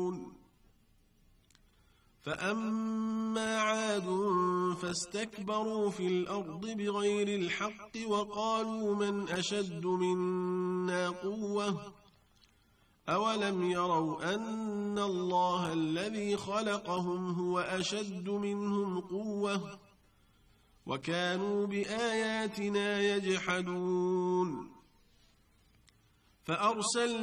فأما عاد فاستكبروا في الأرض بغير الحق وقالوا من أشد منا قوة أولم يروا أن الله الذي خلقهم هو أشد منهم قوة وكانوا بآياتنا يجحدون فأرسلنا